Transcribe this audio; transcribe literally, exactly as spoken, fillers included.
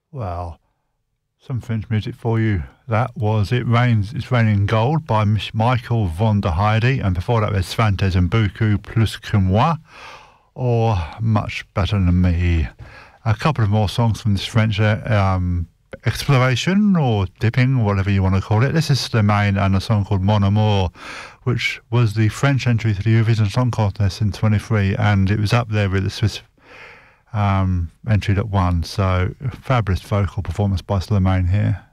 Well, some French music for you. That was It Rains, It's Raining Gold by Michael von der Heide, and before that there's Svantes and Beaucoup Plus Que Moi, or Much Better Than Me. A couple of more songs from this French um, exploration, or dipping, whatever you want to call it. This is Slimane and a song called Mon Amour, which was the French entry to the Eurovision Song Contest in twenty-three, and it was up there with the Swiss um, entry that won. So, fabulous vocal performance by Slimane here.